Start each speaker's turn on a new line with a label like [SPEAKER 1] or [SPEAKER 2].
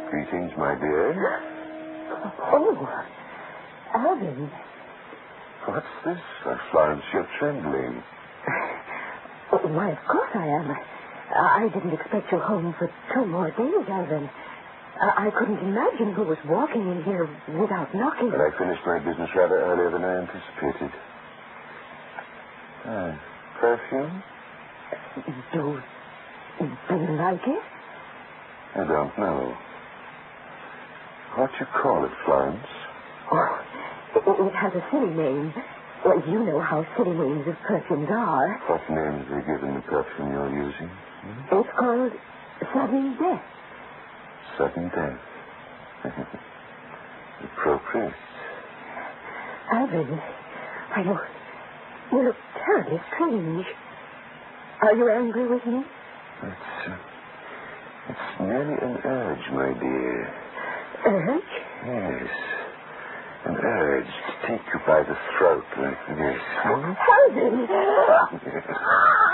[SPEAKER 1] Greetings, my dear.
[SPEAKER 2] Oh, Alvin.
[SPEAKER 1] What's this? Florence, you're trembling.
[SPEAKER 2] Why, of course I am. I didn't expect you home for 2 more days, Alvin. I couldn't imagine who was walking in here without knocking.
[SPEAKER 1] But I finished my business rather earlier than I anticipated. Perfume?
[SPEAKER 2] Do you like it?
[SPEAKER 1] I don't know. What you call it, Florence?
[SPEAKER 2] Oh, it has a silly name. Well, you know how silly names of perfumes are.
[SPEAKER 1] What name have they given the perfume you're using?
[SPEAKER 2] It's called Sudden Death.
[SPEAKER 1] Sudden Death. Appropriate.
[SPEAKER 2] Alvin, you look terribly strange. Are you angry with me?
[SPEAKER 1] It's merely an urge, my dear.
[SPEAKER 2] Urge?
[SPEAKER 1] Yes. An urge to take you by the throat like this.
[SPEAKER 2] Alvin!